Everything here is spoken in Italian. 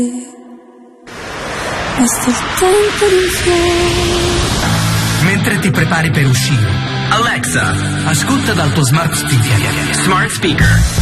Basta il tempo d'insieme. Mentre ti prepari per uscire, Alexa, ascolta dal tuo smart speaker. Smart speaker.